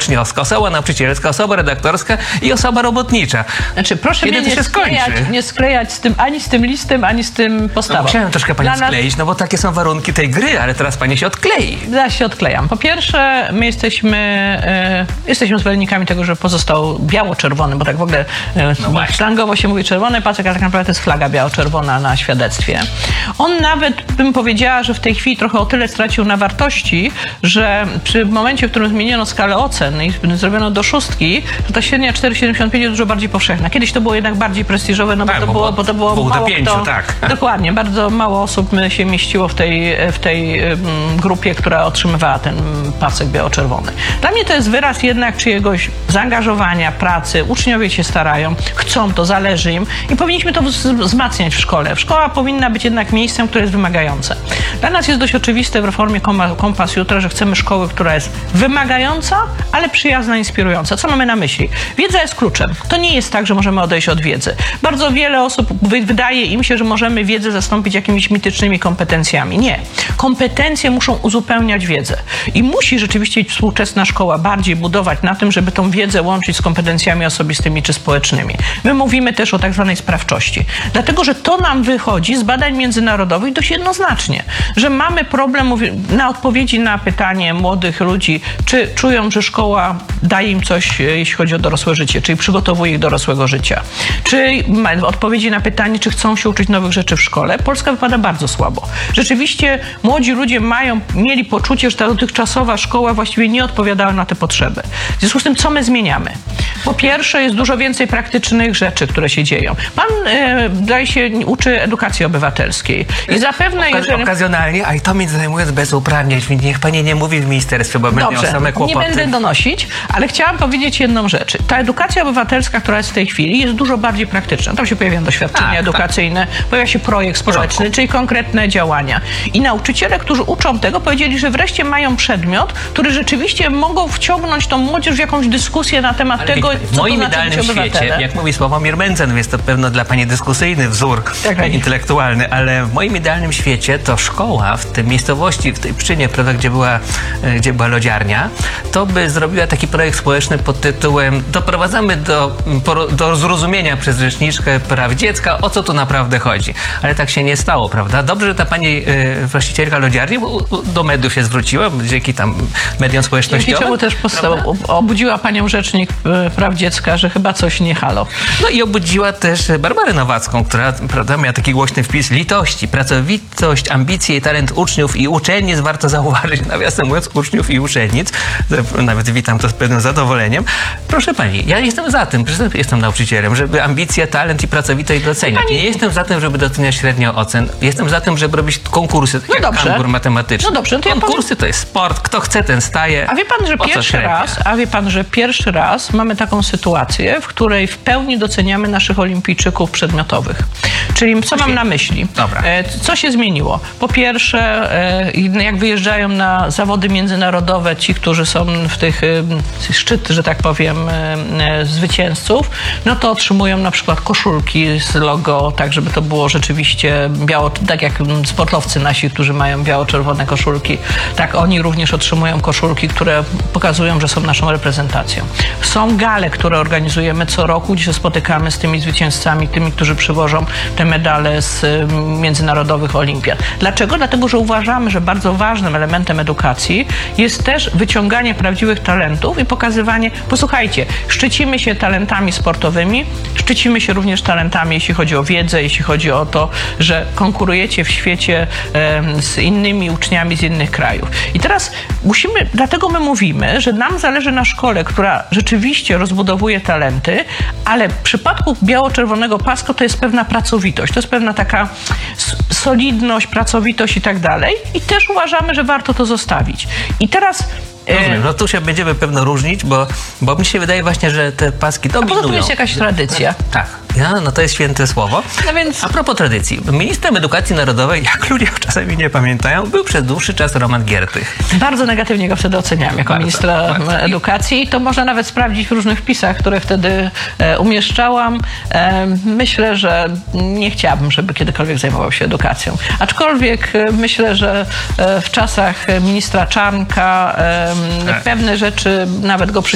uczniowska, osoba nauczycielska, osoba redaktorska i osoba robotnicza. Znaczy, proszę Kiedy mnie to się skończy? nie sklejać z tym, ani z tym listem, ani z tym postawą. No, musiałem troszkę pani skleić, no bo takie są warunki tej gry, ale teraz pani się odklei. Ja się odklejam. Po pierwsze, my jesteśmy zwolennikami tego, że pozostał biało-czerwony, bo tak w ogóle slangowo się mówi czerwony pasek, a tak naprawdę to jest flaga biało-czerwona na świadectwie. On nawet, bym powiedziała, że w tej chwili trochę o tyle stracił na wartości, że przy momencie, w którym zmieniono skalę ocen i zrobiono do 6, to ta średnia 4,75 jest dużo bardziej powszechna. Kiedyś to było jednak bardziej prestiżowe, no tak, bo to było mało 5, kto, tak. Dokładnie, bardzo mało osób się mieściło w tej grupie, która otrzymywała ten pasek biało-czerwony. Dla mnie to jest wyraz jednak czyjegoś zaangażowania, pracy. Uczniowie się starają, chcą to, zależy im i powinniśmy to wzmacniać w szkole. Szkoła powinna być jednak miejscem, które jest wymagające. Dla nas jest dość oczywiste w reformie Kompas Jutra, że chcemy szkoły, która jest wymagająca, ale przyjazna, inspirująca. Co mamy na myśli? Wiedza jest kluczem. To nie jest tak, że możemy odejść od wiedzy. Bardzo wiele osób wydaje im się, że możemy wiedzę zastąpić jakimiś mitycznymi kompetencjami. Nie. Kompetencje muszą uzupełniać wiedzę. I musi rzeczywiście współczesna szkoła bardziej budować na tym, żeby tą wiedzę łączyć z kompetencjami osobistymi czy społecznymi. My mówimy też o tak zwanej sprawczości. Dlatego, że to nam wychodzi z badań międzynarodowych dość jednoznacznie, że mamy problem na odpowiedzi na pytanie młodych ludzi, czy czują, że szkoła daje im coś, jeśli chodzi o dorosłe życie, czyli przygotowuje ich do dorosłego życia. Czy odpowiedzi na pytanie, czy chcą się uczyć nowych rzeczy w szkole. Polska wypada bardzo słabo. Rzeczywiście młodzi ludzie mieli poczucie, że ta dotychczasowa szkoła właściwie nie odpowiadała na te potrzeby. W związku z tym, co my zmieniamy? Po pierwsze, jest dużo więcej praktycznych rzeczy, które się dzieją. Pan, daje się, uczy edukacji obywatelskiej. I zapewne, okazjonalnie, a i to mnie zajmując bez uprawnień. Niech pani nie mówi w ministerstwie, bo będą same kłopoty. Nie będę donosić, ale chciałam powiedzieć jedną rzecz. Ta edukacja obywatelska, która jest w tej chwili, jest dużo bardziej praktyczna. Tam się pojawiają doświadczenia edukacyjne, pojawia się projekt społeczny, czyli konkretne działania. I nauczyciele, którzy uczą tego, powiedzieli, że wreszcie mają przedmiot, który rzeczywiście mogą wciągnąć tą młodzież w jakąś dyskusję na temat tego, w moim idealnym świecie, jak mówi Sławomir Mencen, jest to pewno dla pani dyskusyjny wzór intelektualny, ale w moim idealnym świecie to szkoła w tej miejscowości, w tej Pszczynie, prawda, gdzie była lodziarnia, to by zrobiła taki projekt społeczny pod tytułem doprowadzamy do zrozumienia przez rzeczniczkę praw dziecka, o co tu naprawdę chodzi. Ale tak się nie stało, prawda? Dobrze, że ta pani właścicielka lodziarni do mediów się zwróciła, dzięki tam mediom społecznościowym. Dzięki czemu też obudziła panią rzecznik praw dziecka, że chyba coś nie halo. No i obudziła też Barbarę Nowacką, która, prawda, miała taki głośny wpis litości, pracowitość, ambicje i talent uczniów i uczennic, warto zauważyć, nawiasem mówiąc, uczniów i uczennic. Nawet witam to z pewnym zadowoleniem. Proszę pani, ja jestem za tym, jestem nauczycielem, żeby ambicje, talent i pracowitość doceniać. Nie jestem za tym, żeby doceniać średnio ocen. Jestem za tym, żeby robić konkursy, tak jak kangur matematyczny. No dobrze, to konkursy to jest sport, kto chce, ten staje. A wie pan, że pierwszy raz mamy taką sytuację, w której w pełni doceniamy naszych olimpijczyków przedmiotowych. Czyli co mam na myśli? Dobra. Co się zmieniło? Po pierwsze, jak wyjeżdżają na zawody międzynarodowe ci, którzy są w tych szczyt, że tak powiem, zwycięzców, no to otrzymują na przykład koszulki z logo, tak żeby to było rzeczywiście biało, tak jak sportowcy nasi, którzy mają biało-czerwone koszulki, tak oni również otrzymują koszulki, które pokazują, że są naszą reprezentacją. Są gale, które organizujemy co roku, gdzie się spotykamy z tymi zwycięzcami, tymi, którzy przywożą te medale z międzynarodowych olimpiad. Dlaczego? Dlatego, że uważamy, że bardzo ważnym elementem edukacji jest też wyciąganie prawdziwych talentów i pokazywanie, posłuchajcie, szczycimy się talentami sportowymi, szczycimy się również talentami, jeśli chodzi o wiedzę, jeśli chodzi o to, że konkurujecie w świecie z innymi uczniami z innych krajów. I teraz dlatego my mówimy, że nam zależy na szkole, która rzeczywiście rozbudowuje talenty, ale w przypadku biało-czerwonego paska to jest pewna pracowitość, to jest pewna taka solidność, pracowitość i tak dalej. I też uważamy, że warto to zostawić. I teraz rozumiem, no tu się będziemy pewno różnić, bo mi się wydaje właśnie, że te paski dominują. A poza tym jest jakaś tradycja. Tak. No to jest święte słowo. No więc... A propos tradycji. Ministrem Edukacji Narodowej, jak ludzie czasami nie pamiętają, był przez dłuższy czas Roman Giertych. Bardzo negatywnie go wtedy oceniam jako ministra edukacji. To można nawet sprawdzić w różnych wpisach, które wtedy umieszczałam. Myślę, że nie chciałabym, żeby kiedykolwiek zajmował się edukacją. Aczkolwiek myślę, że w czasach ministra Czarnka pewne rzeczy nawet go